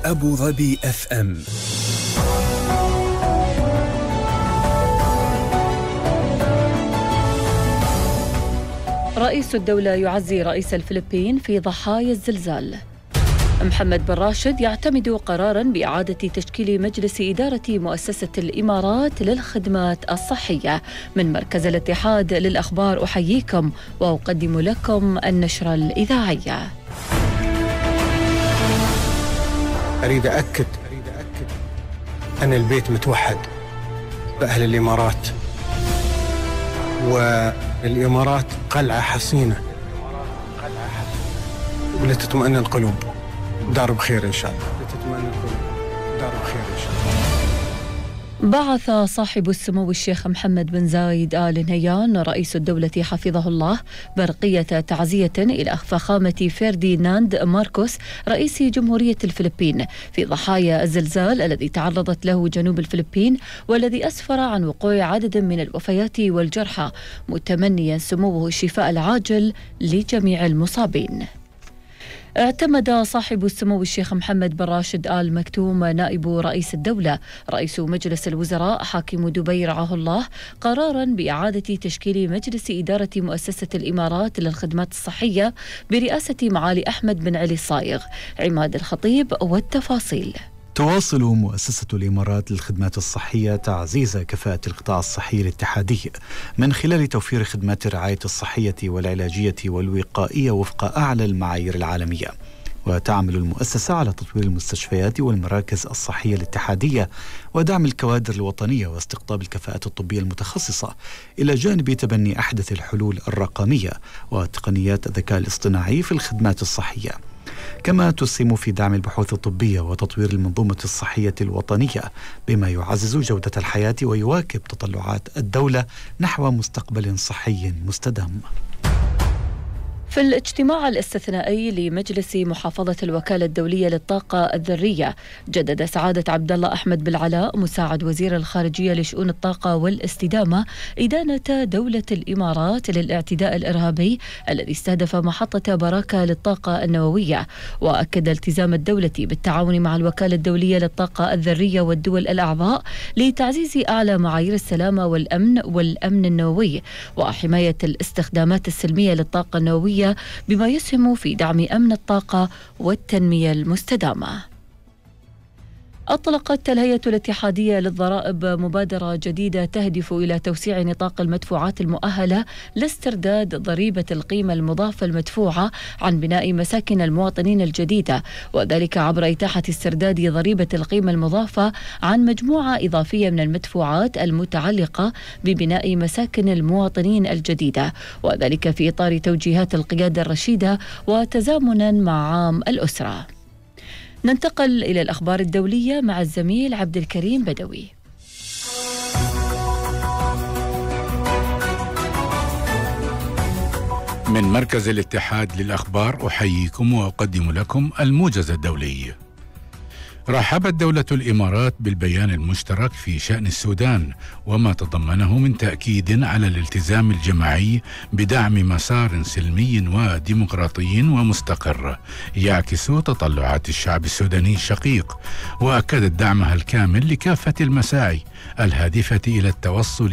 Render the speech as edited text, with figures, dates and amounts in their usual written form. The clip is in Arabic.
أبو ظبي FM. رئيس الدولة يعزي رئيس الفلبين في ضحايا الزلزال. محمد بن راشد يعتمد قراراً بإعادة تشكيل مجلس إدارة مؤسسة الإمارات للخدمات الصحية. من مركز الاتحاد للأخبار أحييكم وأقدم لكم النشرة الإذاعية. أريد أكد أن البيت متوحد بأهل الإمارات، والإمارات قلعة حصينة ولتطمئن القلوب. دار بخير إن شاء الله. لتطمئن القلوب. دار بخير إن شاء الله. بعث صاحب السمو الشيخ محمد بن زايد آل نهيان رئيس الدولة حفظه الله برقية تعزية إلى فخامة فرديناند ماركوس رئيس جمهورية الفلبين في ضحايا الزلزال الذي تعرضت له جنوب الفلبين، والذي أسفر عن وقوع عدد من الوفيات والجرحى، متمنيا سموه الشفاء العاجل لجميع المصابين. اعتمد صاحب السمو الشيخ محمد بن راشد آل مكتوم نائب رئيس الدولة رئيس مجلس الوزراء حاكم دبي رعاه الله قراراً بإعادة تشكيل مجلس إدارة مؤسسة الإمارات للخدمات الصحية برئاسة معالي أحمد بن علي الصايغ. عماد الخطيب والتفاصيل. تواصل مؤسسة الإمارات للخدمات الصحية تعزيز كفاءة القطاع الصحي الاتحادي من خلال توفير خدمات الرعاية الصحية والعلاجية والوقائية وفق أعلى المعايير العالمية. وتعمل المؤسسة على تطوير المستشفيات والمراكز الصحية الاتحادية ودعم الكوادر الوطنية واستقطاب الكفاءات الطبية المتخصصة، إلى جانب تبني أحدث الحلول الرقمية وتقنيات الذكاء الاصطناعي في الخدمات الصحية. كما تسهم في دعم البحوث الطبية وتطوير المنظومة الصحية الوطنية بما يعزز جودة الحياة ويواكب تطلعات الدولة نحو مستقبل صحي مستدام. في الاجتماع الاستثنائي لمجلس محافظة الوكالة الدولية للطاقة الذرية، جدد سعادة عبد الله أحمد بالعلاء مساعد وزير الخارجية لشؤون الطاقة والاستدامة إدانة دولة الإمارات للاعتداء الإرهابي الذي استهدف محطة براكة للطاقة النووية، وأكد التزام الدولة بالتعاون مع الوكالة الدولية للطاقة الذرية والدول الأعضاء لتعزيز أعلى معايير السلامة والأمن النووي وحماية الاستخدامات السلمية للطاقة النووية بما يسهم في دعم أمن الطاقة والتنمية المستدامة. أطلقت الهيئة الاتحادية للضرائب مبادرة جديدة تهدف إلى توسيع نطاق المدفوعات المؤهلة لاسترداد ضريبة القيمة المضافة المدفوعة عن بناء مساكن المواطنين الجديدة، وذلك عبر إتاحة استرداد ضريبة القيمة المضافة عن مجموعة إضافية من المدفوعات المتعلقة ببناء مساكن المواطنين الجديدة، وذلك في إطار توجيهات القيادة الرشيدة وتزامنا مع عام الأسرة. ننتقل إلى الأخبار الدولية مع الزميل عبد الكريم بدوي. من مركز الاتحاد للأخبار أحييكم وأقدم لكم الموجز الدولي. رحبت دولة الإمارات بالبيان المشترك في شأن السودان وما تضمنه من تأكيد على الالتزام الجماعي بدعم مسار سلمي وديمقراطي ومستقر يعكس تطلعات الشعب السوداني الشقيق، وأكدت دعمها الكامل لكافة المساعي الهادفة إلى التوصل